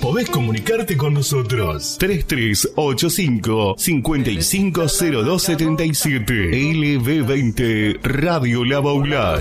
podés comunicarte con nosotros. 3385-550277. LB20 Radio La Baulá.